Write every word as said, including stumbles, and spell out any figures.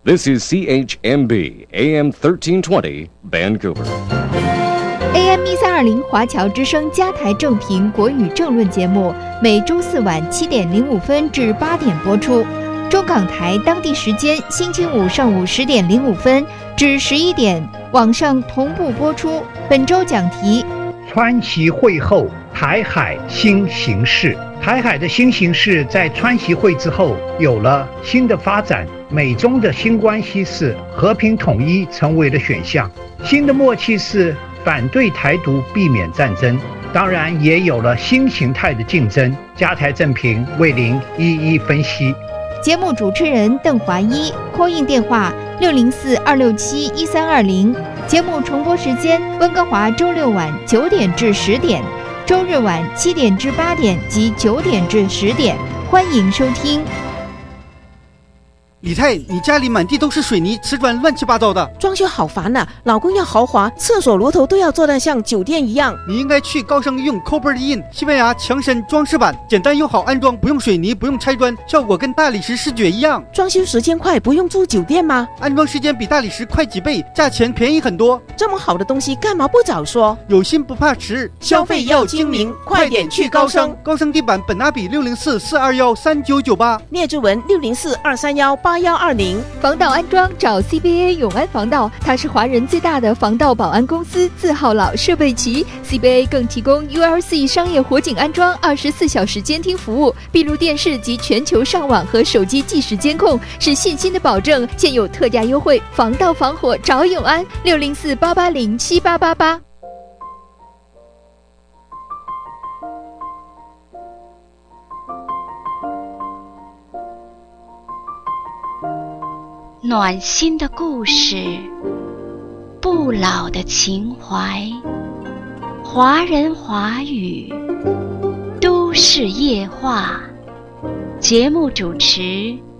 This is C H M B A M thirteen twenty Vancouver。A M 一三二零华侨之声加台正评国语政论节目，每周四晚七点零五分至八点播出。中港台当地时间星期五上午十点零五分至十一点，网上同步播出。本周讲题： 川习会后，台海新形势。台海的新形势在川习会之后有了新的发展，美中的新关系是和平统一成为了选项，新的默契是反对台独，避免战争。当然也有了新形态的竞争。加台正评为您一一分析。 节目主持人邓华一 ，call in 电话六零四二六七一三二零。节目重播时间：温哥华周六晚九点至十点，周日晚七点至八点及九点至十点。欢迎收听。 李太，你家里满地都是水泥瓷砖，乱七八糟的， 装修好烦啊！老公要豪华，厕所螺头都要做得像酒店一样。 你应该去高盛用 Cooper In 西班牙强身装饰板，简单又好安装，不用水泥，不用拆砖，效果跟大理石视觉一样。 装修时间快，不用住酒店吗？ 安装时间比大理石快几倍，价钱便宜很多。 这么好的东西干嘛不早说？ 有心不怕迟， 消费要精明，快点去高盛。 高盛地板本拿比六零四四二幺三九九八， 聂志文六零四二三幺八幺二零。 防盗安装找 C B A 永安防盗，它是华人最大的防盗保安公司，字号老，设备齐。C B A 更提供 U L C 商业火警安装，二十四小时监听服务，闭路电视及全球上网和手机即时监控，是信心的保证。现有特价优惠，防盗防火找永安六零四八八零七八八八。 暖心的故事，不老的情怀，华人华语，都市夜话。节目主持